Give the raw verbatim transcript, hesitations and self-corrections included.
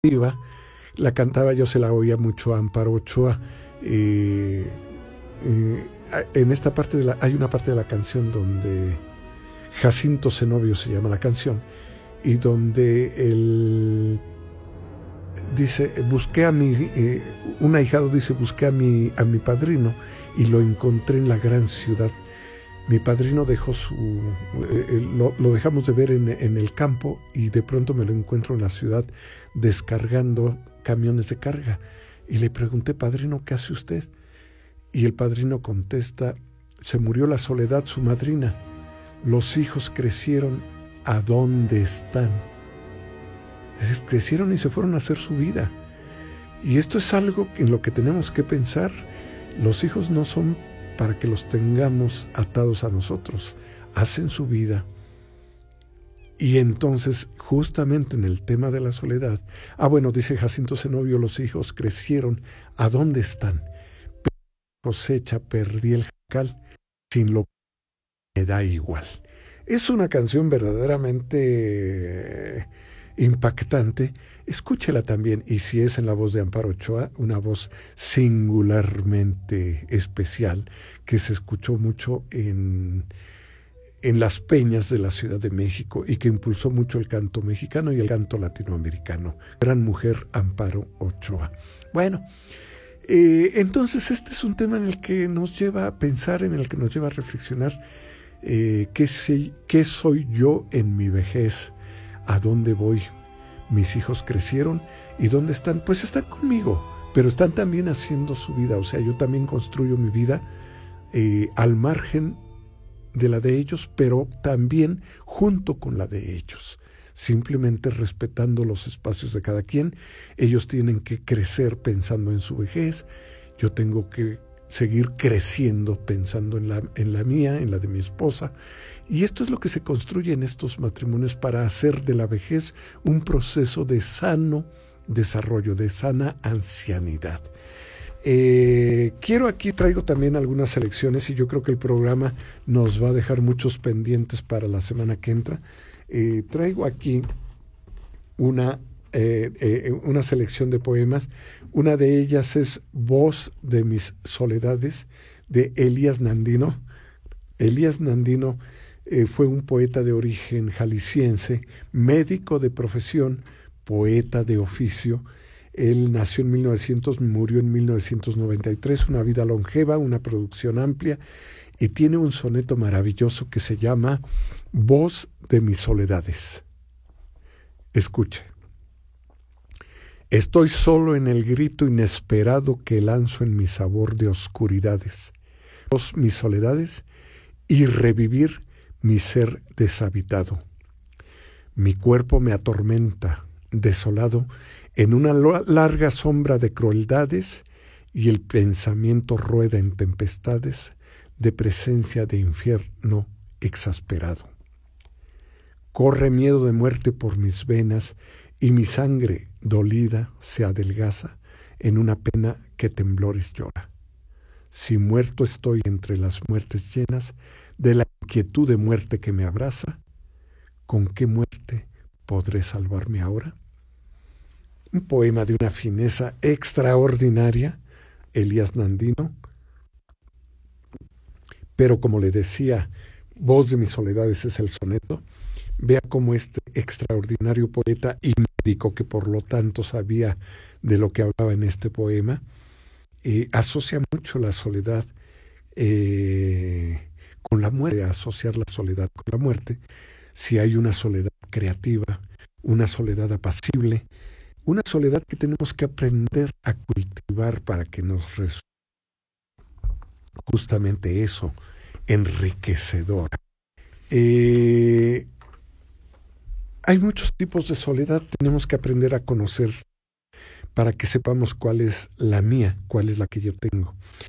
iba, la cantaba, yo se la oía mucho a Amparo Ochoa. Eh, eh, en esta parte de la, hay una parte de la canción donde Jacinto Zenobio se llama la canción, y donde él dice, busqué a mi, eh, un ahijado dice, busqué a mi, a mi padrino y lo encontré en la gran ciudad. Mi padrino dejó su, eh, lo, lo dejamos de ver en, en el campo y de pronto me lo encuentro en la ciudad descargando camiones de carga. Y le pregunté, padrino, ¿qué hace usted? Y el padrino contesta, se murió la Soledad, su madrina. Los hijos crecieron, ¿a dónde están? Es decir, crecieron y se fueron a hacer su vida. Y esto es algo en lo que tenemos que pensar. Los hijos no son para que los tengamos atados a nosotros. Hacen su vida. Y entonces, justamente en el tema de la soledad, ah, bueno, dice Jacinto Zenobio, los hijos crecieron, ¿a dónde están? Cosecha, perdí el jacal, sin lo que me da igual. Es una canción verdaderamente impactante. Escúchela también, y si es en la voz de Amparo Ochoa, una voz singularmente especial que se escuchó mucho en, en las peñas de la Ciudad de México y que impulsó mucho el canto mexicano y el canto latinoamericano. Gran mujer, Amparo Ochoa. Bueno, eh, entonces este es un tema en el que nos lleva a pensar, en el que nos lleva a reflexionar eh, ¿qué, sé, qué soy yo en mi vejez, a dónde voy. Mis hijos crecieron, ¿y dónde están? Pues están conmigo, pero están también haciendo su vida. O sea, yo también construyo mi vida eh, al margen de la de ellos, pero también junto con la de ellos, simplemente respetando los espacios de cada quien. Ellos tienen que crecer pensando en su vejez, yo tengo que seguir creciendo pensando en la, en la mía, en la de mi esposa. Y esto es lo que se construye en estos matrimonios para hacer de la vejez un proceso de sano desarrollo, de sana ancianidad. Eh, quiero aquí, traigo también algunas selecciones y yo creo que el programa nos va a dejar muchos pendientes para la semana que entra. Eh, traigo aquí una, eh, eh, una selección de poemas. Una de ellas es Voz de mis soledades, de Elías Nandino. Elías Nandino eh, fue un poeta de origen jalisciense, médico de profesión, poeta de oficio. Él nació en mil novecientos, murió en mil novecientos noventa y tres, una vida longeva, una producción amplia, y tiene un soneto maravilloso que se llama Voz de mis soledades. Escuche. Estoy solo en el grito inesperado que lanzo en mi sabor de oscuridades. Voz mis soledades y revivir mi ser deshabitado. Mi cuerpo me atormenta, desolado, en una larga sombra de crueldades, y el pensamiento rueda en tempestades de presencia de infierno exasperado. Corre miedo de muerte por mis venas, y mi sangre dolida se adelgaza en una pena que temblores llora. Si muerto estoy entre las muertes llenas de la inquietud de muerte que me abraza, ¿con qué muerte podré salvarme ahora? Un poema de una fineza extraordinaria, Elías Nandino, pero como le decía, Voz de mis soledades es el soneto. Vea cómo este extraordinario poeta y médico, que por lo tanto sabía de lo que hablaba en este poema, eh, asocia mucho la soledad eh, con la muerte, asociar la soledad con la muerte. Si hay una soledad creativa, una soledad apacible, una soledad que tenemos que aprender a cultivar para que nos resulte justamente eso, enriquecedora. Eh, hay muchos tipos de soledad, tenemos que aprender a conocer para que sepamos cuál es la mía, cuál es la que yo tengo.